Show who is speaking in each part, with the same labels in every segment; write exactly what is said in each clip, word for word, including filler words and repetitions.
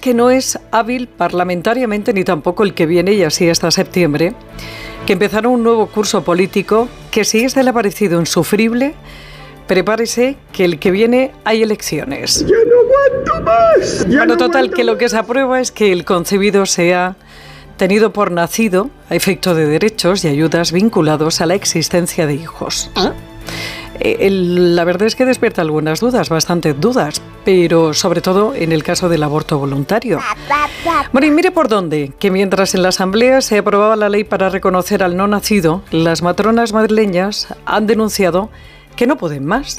Speaker 1: que no es hábil parlamentariamente ni tampoco el que viene, y así hasta septiembre, que empezará un nuevo curso político que, si es de le ha parecido insufrible, prepárese que el que viene hay elecciones.
Speaker 2: ¡Ya no aguanto más! Ya
Speaker 1: Bueno,
Speaker 2: no
Speaker 1: total,
Speaker 2: aguanto
Speaker 1: que lo que se aprueba es que el concebido sea tenido por nacido a efecto de derechos y ayudas vinculados a la existencia de hijos.
Speaker 2: ¿Ah?
Speaker 1: El, la verdad es que despierta algunas dudas, bastantes dudas, pero sobre todo en el caso del aborto voluntario. Bueno, y mire por dónde, que mientras en la Asamblea se aprobaba la ley para reconocer al no nacido, las matronas madrileñas han denunciado que no pueden más.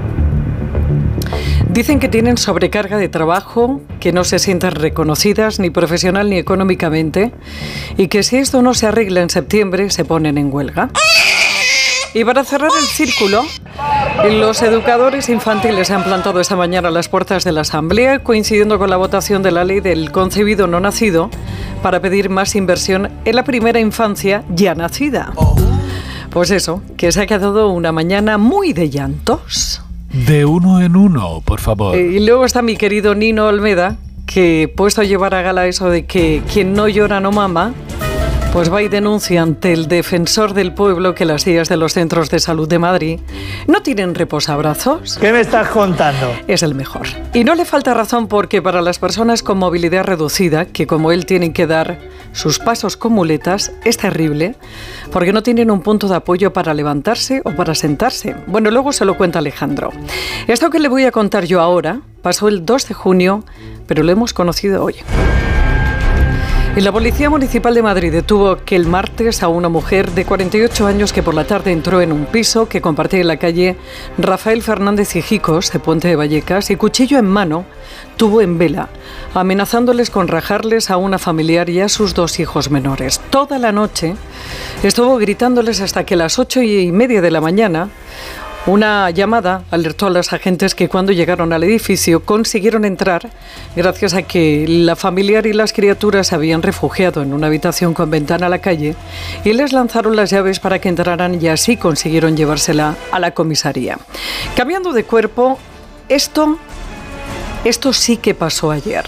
Speaker 1: Dicen que tienen sobrecarga de trabajo, que no se sienten reconocidas ni profesional ni económicamente, y que si esto no se arregla en septiembre se ponen en huelga. Y para cerrar el círculo, los educadores infantiles se han plantado esta mañana a las puertas de la Asamblea, coincidiendo con la votación de la ley del concebido no nacido, para pedir más inversión en la primera infancia ya nacida. Pues eso, que se ha quedado una mañana muy de llantos.
Speaker 3: De uno en uno, por favor.
Speaker 1: Eh, y luego está mi querido Nino Olmeda, que puesto a llevar a gala eso de que quien no llora no mama, pues va y denuncia ante el defensor del pueblo que las sillas de los centros de salud de Madrid no tienen reposabrazos.
Speaker 4: ¿Qué me estás contando?
Speaker 1: Es el mejor. Y no le falta razón, porque para las personas con movilidad reducida, que como él tienen que dar sus pasos con muletas, es terrible, porque no tienen un punto de apoyo para levantarse o para sentarse. Bueno, luego se lo cuenta Alejandro. Esto que le voy a contar yo ahora pasó el dos de junio, pero lo hemos conocido hoy. Y la Policía Municipal de Madrid detuvo aquel martes a una mujer de cuarenta y ocho años que por la tarde entró en un piso que compartía en la calle Rafael Fernández Hijicos, de Puente de Vallecas, y cuchillo en mano tuvo en vela, amenazándoles con rajarles a una familiar y a sus dos hijos menores. Toda la noche estuvo gritándoles hasta que a las ocho y media de la mañana una llamada alertó a los agentes que cuando llegaron al edificio consiguieron entrar gracias a que la familiar y las criaturas se habían refugiado en una habitación con ventana a la calle, y les lanzaron las llaves para que entraran, y así consiguieron llevársela a la comisaría. Cambiando de cuerpo, esto, esto sí que pasó ayer.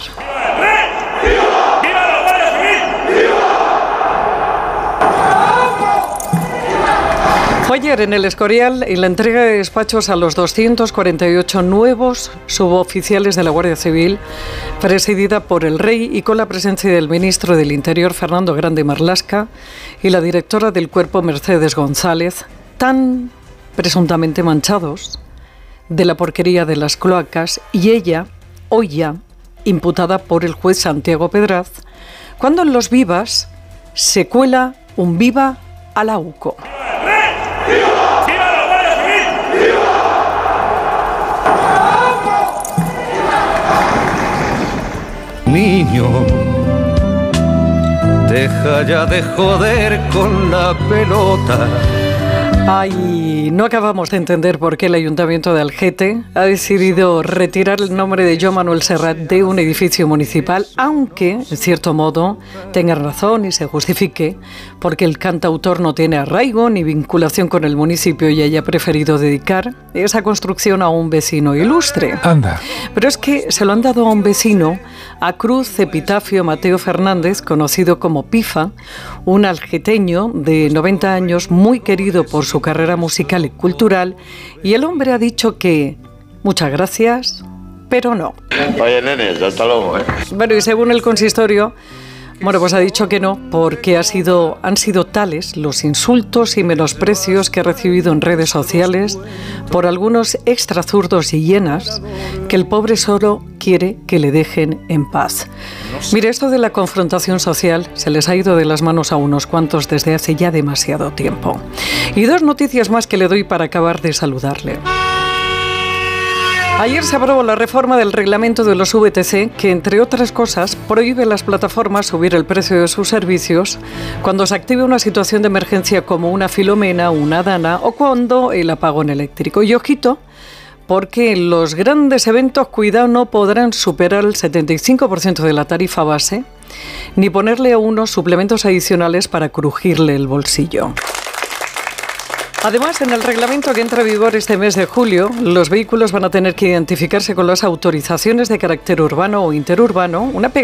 Speaker 1: Fue ayer en el Escorial, en la entrega de despachos a los doscientos cuarenta y ocho nuevos suboficiales de la Guardia Civil, presidida por el Rey y con la presencia del ministro del Interior, Fernando Grande Marlaska, y la directora del Cuerpo, Mercedes González, tan presuntamente manchados de la porquería de las cloacas, y ella, hoy ya, imputada por el juez Santiago Pedraz, cuando en los vivas se cuela un viva a la U C O.
Speaker 5: Niño, deja ya de joder con la pelota.
Speaker 1: Ay, no acabamos de entender por qué el Ayuntamiento de Algete ha decidido retirar el nombre de Joan Manuel Serrat de un edificio municipal, aunque, en cierto modo, tenga razón y se justifique, porque el cantautor no tiene arraigo ni vinculación con el municipio y haya preferido dedicar esa construcción a un vecino ilustre.
Speaker 3: Anda.
Speaker 1: Pero es que se lo han dado a un vecino, a Cruz Epitafio Mateo Fernández, conocido como Pifa, un algeteño de noventa años, muy querido por su carrera musical y cultural, y el hombre ha dicho que muchas gracias, pero no.
Speaker 6: Oye, nenes, hasta luego, ¿eh?
Speaker 1: Bueno, y según el consistorio, bueno, pues ha dicho que no, porque ha sido, han sido tales los insultos y menosprecios que ha recibido en redes sociales por algunos extrazurdos y hienas, que el pobre solo quiere que le dejen en paz. Mire, esto de la confrontación social se les ha ido de las manos a unos cuantos desde hace ya demasiado tiempo. Y dos noticias más que le doy para acabar de saludarle. Ayer se aprobó la reforma del reglamento de los V T C, que, entre otras cosas, prohíbe a las plataformas subir el precio de sus servicios cuando se active una situación de emergencia como una Filomena, una Dana o cuando el apagón eléctrico. Y ojito, porque los grandes eventos, cuidado, no podrán superar el setenta y cinco por ciento de la tarifa base, ni ponerle a uno suplementos adicionales para crujirle el bolsillo. Además, en el reglamento que entra en vigor este mes de julio, los vehículos van a tener que identificarse con las autorizaciones de carácter urbano o interurbano, una